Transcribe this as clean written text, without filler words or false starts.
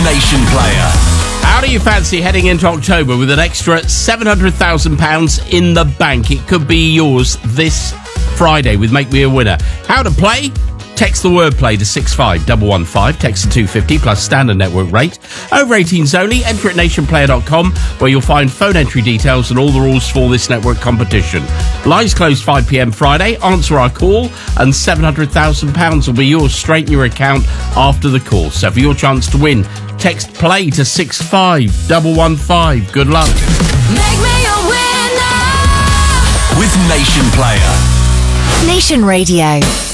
Nation Player. How do you fancy heading into October with an extra £700,000 in the bank? It could be yours this Friday with Make Me a Winner. How to play? Text the word play to 65115. Text to 250 plus standard network rate. Over 18s only. Enter at nationplayer.com where you'll find phone entry details and all the rules for this network competition. Lines closed 5 p.m. Friday. Answer our call and £700,000 will be yours straight in your account after the call. So for your chance to win, text play to 65115. Good luck. Make me a winner With Nation Player. Nation Radio.